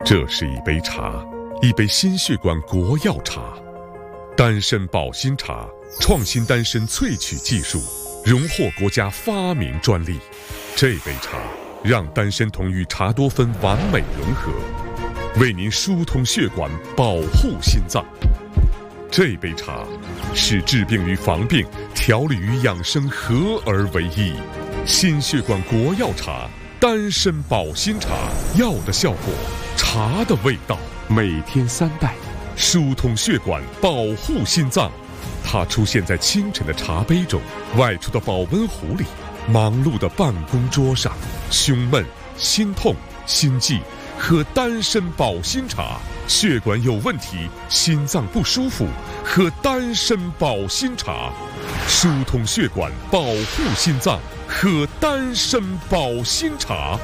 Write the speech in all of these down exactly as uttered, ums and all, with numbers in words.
这是一杯茶，一杯心血管国药茶，丹参保心茶，创新丹参萃取技术，荣获国家发明专利。这杯茶让丹参酮与茶多酚完美融合，为您疏通血管，保护心脏。这杯茶是治病与防病、调理与养生合而为一。心血管国药茶，丹参保心茶，药的效果，茶的味道，每天三袋，疏通血管，保护心脏。它出现在清晨的茶杯中，外出的保温壶里，忙碌的办公桌上。胸闷、心痛、心悸，喝丹参保心茶；血管有问题，心脏不舒服，喝丹参保心茶。疏通血管，保护心脏，喝丹参保心茶。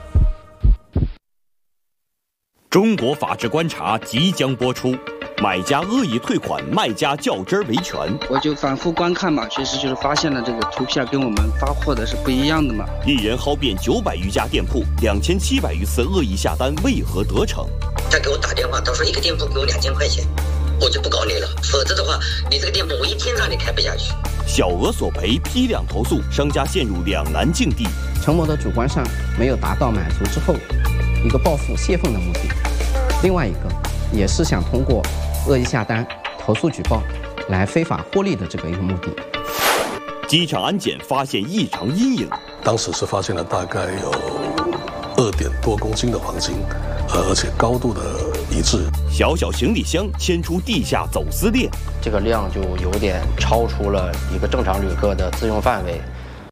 中国法制观察即将播出，买家恶意退款，卖家较真维权。 我就反复观看嘛，其实就是发现了这个图片跟我们发货的是不一样的嘛。 一人薅遍九百余家店铺，两千七百余次恶意下单，为何得逞？ 他给我打电话，他说一个店铺给我两千块钱，我就不搞你了，否则的话，你这个店铺我一天让你开不下去。 小额索赔，批量投诉，商家陷入两难境地。 陈某的主观上没有达到满足之后，一个报复泄愤的目的；另外一个也是想通过恶意下单、投诉举报来非法获利的这个一个目的。 机场安检发现异常阴影， 当时是发现了大概有二点多公斤的黄金，呃，而且高度的一致。 小小行李箱牵出地下走私链， 这个量就有点超出了一个正常旅客的自用范围。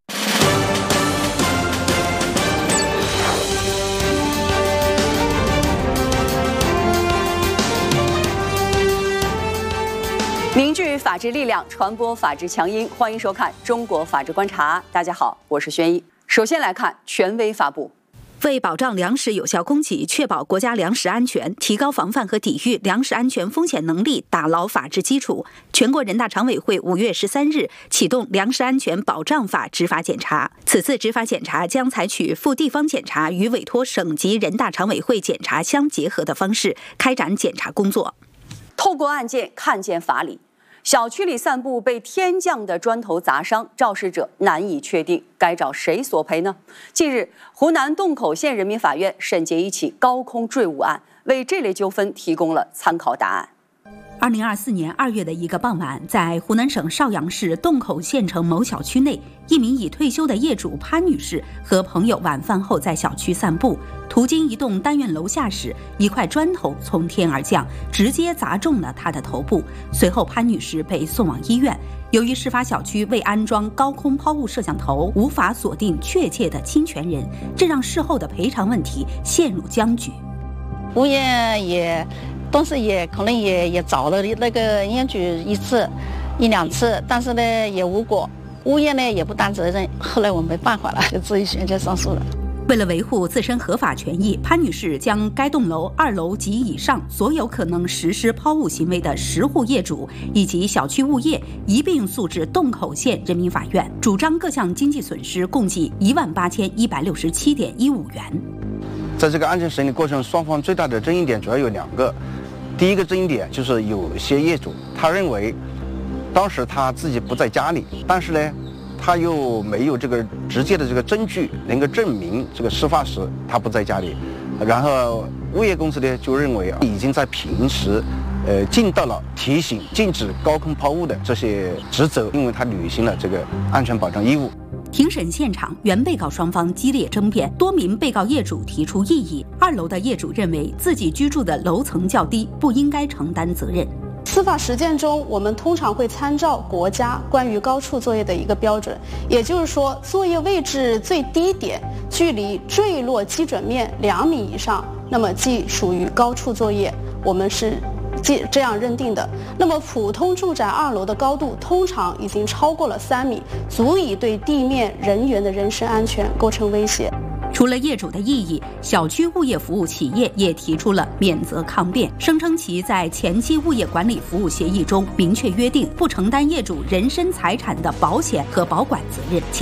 凝聚法治力量，传播法治强音，欢迎收看《中国法治观察》。大家好，我是轩一。首先来看权威发布。 为保障粮食有效供给，确保国家粮食安全，提高防范和抵御粮食安全风险能力，打牢法治基础，全国人大常委会五月十三日启动《粮食安全保障法》执法检查。此次执法检查将采取赴地方检查与委托省级人大常委会检查相结合的方式开展检查工作。 透过案件看见法理。小区里散布被天降的砖头砸伤，肇事者难以确定，该找谁索赔呢？近日，湖南洞口县人民法院审结一起高空坠物案，为这类纠纷提供了参考答案。 二零二四年二月的一个傍晚，在湖南省邵阳市洞口县城某小区内，一名已退休的业主潘女士和朋友晚饭后在小区散步，途经一栋单元楼下时，一块砖头从天而降，直接砸中了她的头部。随后，潘女士被送往医院。由于事发小区未安装高空抛物摄像头，无法锁定确切的侵权人，这让事后的赔偿问题陷入僵局。 物业也。当时也可能也也找了那个业主一次一两次，但是呢也无果，物业呢也不担责任，后来我没办法了，就自己选择上诉了。 为了维护自身合法权益，潘女士将该栋楼二楼及以上所有可能实施抛物行为的十户业主以及小区物业一并诉至洞口县人民法院，主张各项经济损失共计一万八千一百六十七点一五元。 在这个案件审理过程，双方最大的争议点主要有两个。第一个争议点就是有些业主他认为当时他自己不在家里，但是呢他又没有这个直接的这个证据能够证明这个事发时他不在家里，然后物业公司呢就认为已经在平时呃尽到了提醒禁止高空抛物的这些职责，因为他履行了这个安全保障义务。 庭审现场，原被告双方激烈争辩，多名被告业主提出异议。二楼的业主认为自己居住的楼层较低，不应该承担责任。 司法实践中，我们通常会参照国家关于高处作业的一个标准，也就是说，作业位置最低点距离坠落基准面两米以上，那么即属于高处作业，我们是这样认定的。那么普通住宅二楼的高度通常已经超过了三米，足以对地面人员的人身安全构成威胁。 除了业主的异议，小区物业服务企业也提出了免责抗辩，声称其在前期物业管理服务协议中明确约定不承担业主人身财产的保险和保管责任。